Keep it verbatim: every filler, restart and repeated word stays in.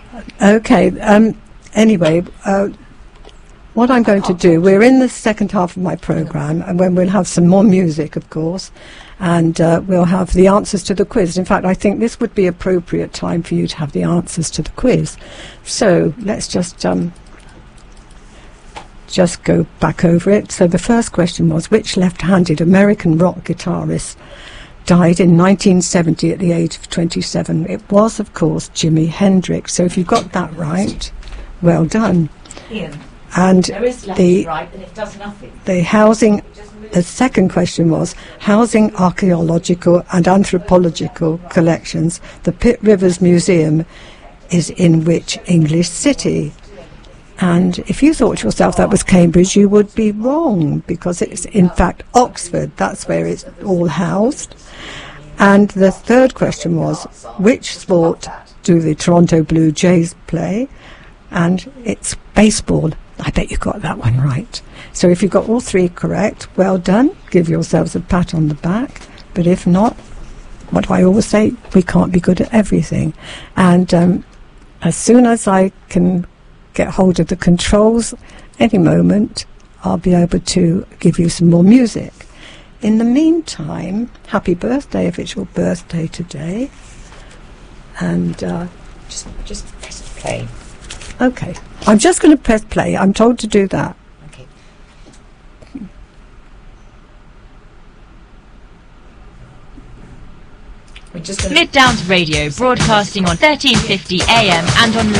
Okay. Um, anyway, uh, what I'm going to do, we're in the second half of my programme, and when we'll have some more music, of course, and uh, we'll have the answers to the quiz. In fact, I think this would be appropriate time for you to have the answers to the quiz. So let's just um, just go back over it. So the first question was, which left-handed American rock guitarist died in nineteen seventy at the age of twenty-seven? It was, of course, Jimi Hendrix. So if you got that right, well done. Ian. And there is left the, and right, and it does nothing. The housing, the second question was, housing archaeological and anthropological collections, the Pitt Rivers Museum is in which English city? And if you thought to yourself that was Cambridge, you would be wrong, because it's in fact Oxford. That's where it's all housed. And the third question was, which sport do the Toronto Blue Jays play? And it's baseball. I bet you got that one right. So if you got all three correct, well done. Give yourselves a pat on the back. But if not, what do I always say? We can't be good at everything. And um, as soon as I can get hold of the controls, any moment, I'll be able to give you some more music. In the meantime, happy birthday if it's your birthday today. And uh, Just, just press play. okay, I'm just going to press play. I'm told to do that. Okay. We're just gonna Mid Downs Radio, broadcasting on thirteen fifty A M and on